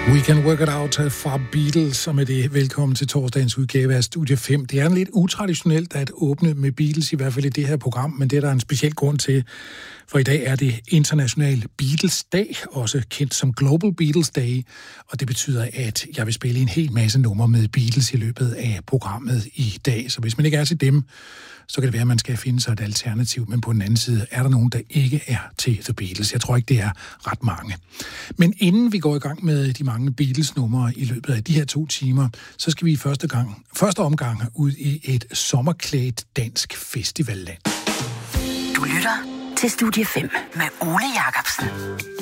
We Can Work It Out fra Beatles, og med det velkommen til torsdagens udgave af Studie 5. Det er lidt utraditionelt at åbne med Beatles, i hvert fald i det her program, men det er der en speciel grund til, for i dag er det International Beatles Dag, også kendt som Global Beatles Day, og det betyder, at jeg vil spille en hel masse numre med Beatles i løbet af programmet i dag. Så hvis man ikke er til dem, så kan det være, at man skal finde sig et alternativ, men på den anden side er der nogen, der ikke er til The Beatles. Jeg tror ikke, det er ret mange. Men inden vi går i gang med de mange Beatles-numre i løbet af de her 2 timer, så skal vi i første omgang ud i et sommerklædt dansk festivalland. Du lytter til Studie 5 med Ole Jacobsen.